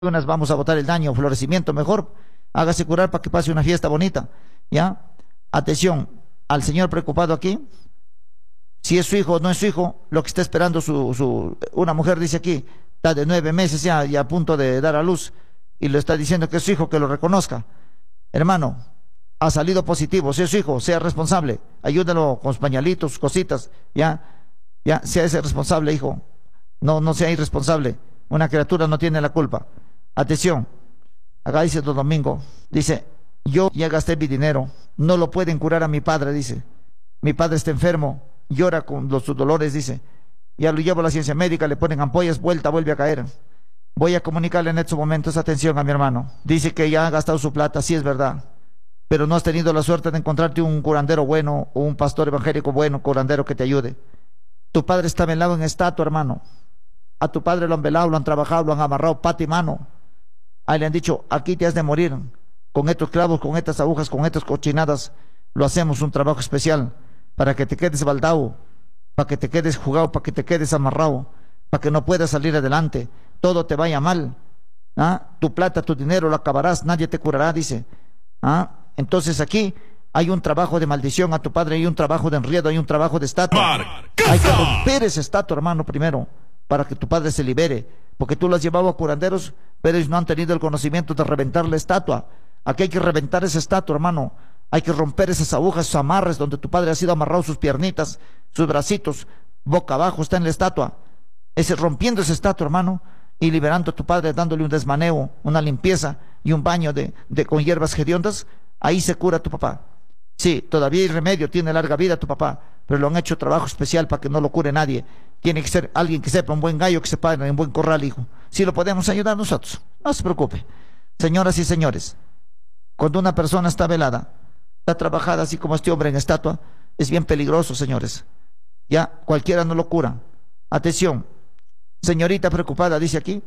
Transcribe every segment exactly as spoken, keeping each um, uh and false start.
unas vamos a botar el daño, florecimiento mejor, hágase curar para que pase una fiesta bonita, ¿ya? Atención, al señor preocupado aquí, si es su hijo o no es su hijo, lo que está esperando su, su, una mujer dice aquí, está de nueve meses ya y a punto de dar a luz, y le está diciendo que es su hijo, que lo reconozca. Hermano, ha salido positivo, si es su hijo, sea responsable, ayúdalo con sus pañalitos, sus cositas, ya, ya, sea ese responsable, hijo, no, no sea irresponsable, una criatura no tiene la culpa. Atención, acá dice don Domingo, dice, yo ya gasté mi dinero, no lo pueden curar a mi padre, dice, mi padre está enfermo, llora con los, sus dolores, dice, ya lo llevo a la ciencia médica, le ponen ampollas, vuelta, vuelve a caer. Voy a comunicarle en estos momentos atención a mi hermano, dice que ya ha gastado su plata, sí es verdad, pero no has tenido la suerte de encontrarte un curandero bueno, o un pastor evangélico bueno, curandero que te ayude. Tu padre está velado en estatua, hermano, a tu padre lo han velado, lo han trabajado, lo han amarrado pata y mano. Ahí le han dicho, aquí te has de morir, con estos clavos, con estas agujas, con estas cochinadas, lo hacemos un trabajo especial, para que te quedes baldado, para que te quedes jugado, para que te quedes amarrado, para que no puedas salir adelante, todo te vaya mal, ¿ah? Tu plata, tu dinero lo acabarás, nadie te curará, dice, ¿ah? Entonces aquí hay un trabajo de maldición a tu padre, hay un trabajo de enredo, hay un trabajo de estatua, hay que romper esa estatua, hermano, primero, para que tu padre se libere, porque tú lo has llevado a curanderos, pero ellos no han tenido el conocimiento de reventar la estatua. Aquí hay que reventar esa estatua, hermano, hay que romper esas agujas, esos amarres donde tu padre ha sido amarrado, sus piernitas, sus bracitos, boca abajo está en la estatua, ese rompiendo esa estatua, hermano, y liberando a tu padre, dándole un desmaneo, una limpieza y un baño de, de con hierbas hediondas, ahí se cura tu papá. Sí, todavía hay remedio, tiene larga vida tu papá, pero lo han hecho trabajo especial para que no lo cure nadie. Tiene que ser alguien que sepa, un buen gallo que sepa en un buen corral, hijo. Si lo podemos ayudar nosotros, no se preocupe. Señoras y señores, cuando una persona está velada, está trabajada así como este hombre en estatua, es bien peligroso, señores. Ya, cualquiera no lo cura. Atención, señorita preocupada, dice aquí,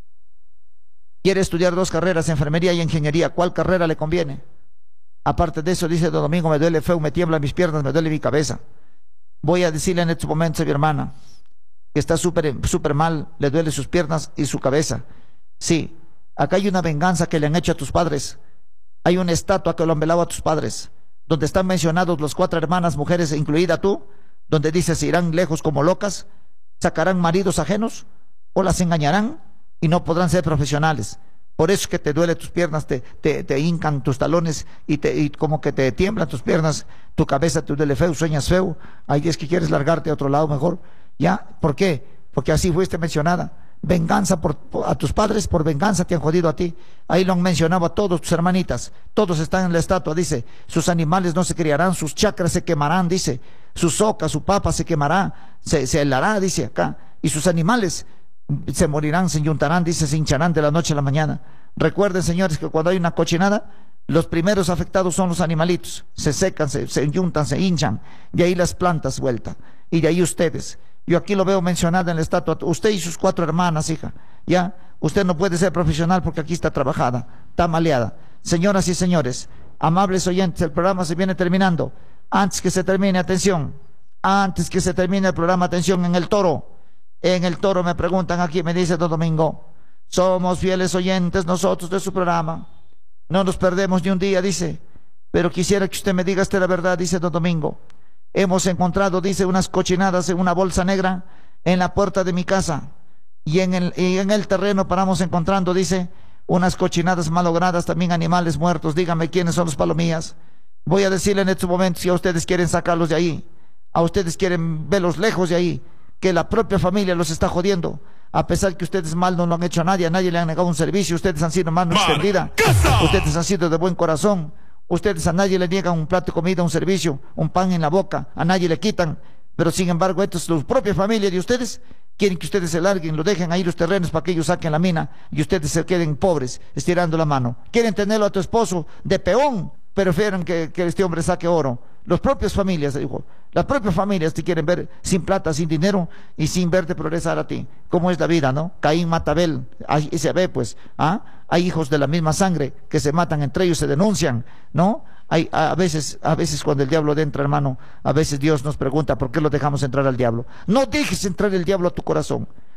quiere estudiar dos carreras, enfermería y ingeniería, ¿cuál carrera le conviene? Aparte de eso, dice don Domingo, me duele feo, me tiemblan mis piernas, me duele mi cabeza. Voy a decirle en estos momentos a mi hermana, que está súper súper mal, le duele sus piernas y su cabeza. Sí, acá hay una venganza que le han hecho a tus padres. Hay una estatua que lo han velado a tus padres, donde están mencionados los cuatro hermanas mujeres, incluida tú, donde dice, se irán lejos como locas, sacarán maridos ajenos, o las engañarán, y no podrán ser profesionales. Por eso es que te duele tus piernas, te, te, te hincan tus talones y, te, y como que te tiemblan tus piernas, tu cabeza te duele feo, sueñas feo, ahí es que quieres largarte a otro lado mejor. ¿Ya? ¿Por qué? Porque así fuiste mencionada. Venganza por, por, a tus padres, por venganza te han jodido a ti. Ahí lo han mencionado a todos tus hermanitas, todos están en la estatua, dice, sus animales no se criarán, sus chakras se quemarán, dice, su soca, su papa se quemará, se, se helará, dice acá, y sus animales se morirán, se yuntarán, dice, se hincharán de la noche a la mañana. Recuerden, señores, que cuando hay una cochinada, los primeros afectados son los animalitos, se secan, se, se yuntan, se hinchan, de ahí las plantas vuelta, y de ahí ustedes. Yo aquí lo veo mencionado en la estatua, usted y sus cuatro hermanas, hija, ya, usted no puede ser profesional porque aquí está trabajada, está maleada. Señoras y señores, amables oyentes, el programa se viene terminando. Antes que se termine, atención, antes que se termine el programa, atención, en el Toro. En el Toro me preguntan aquí, me dice don Domingo, somos fieles oyentes nosotros de su programa, no nos perdemos ni un día, dice, pero quisiera que usted me diga esta la verdad, dice don Domingo. Hemos encontrado, dice, unas cochinadas en una bolsa negra en la puerta de mi casa, y en el, y en el terreno paramos encontrando, dice, unas cochinadas malogradas, también animales muertos. Dígame quiénes son los palomías. Voy a decirle en estos momentos, si a ustedes quieren sacarlos de ahí, a ustedes quieren verlos lejos de ahí, que la propia familia los está jodiendo, a pesar que ustedes mal no lo han hecho a nadie, a nadie le han negado un servicio, ustedes han sido mano extendida, ustedes han sido de buen corazón, ustedes a nadie le niegan un plato de comida, un servicio, un pan en la boca, a nadie le quitan, pero sin embargo, esto es la propia familia de ustedes, quieren que ustedes se larguen, lo dejen ahí los terrenos para que ellos saquen la mina y ustedes se queden pobres, estirando la mano. Quieren tenerlo a tu esposo de peón, pero prefieren que, que este hombre saque oro. Las propias familias, dijo, las propias familias te quieren ver sin plata, sin dinero y sin verte progresar a ti. ¿Cómo es la vida, no? Caín mata a Abel, ahí se ve pues, ¿ah? Hay hijos de la misma sangre que se matan entre ellos, se denuncian, ¿no? Hay, a veces, a veces cuando el diablo entra, hermano, a veces Dios nos pregunta, ¿por qué lo dejamos entrar al diablo? No dejes entrar el diablo a tu corazón.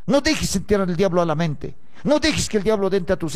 No dejes entrar el diablo a la mente. No dejes que el diablo entre a tus